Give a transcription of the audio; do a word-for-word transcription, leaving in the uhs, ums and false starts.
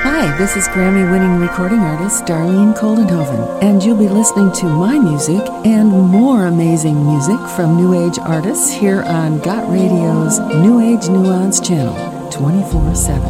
Hi, this is Grammy-winning recording artist Darlene Koldenhoven, and you'll be listening to my music and more amazing music from New Age artists here on Got Radio's New Age Nuance channel, twenty-four seven.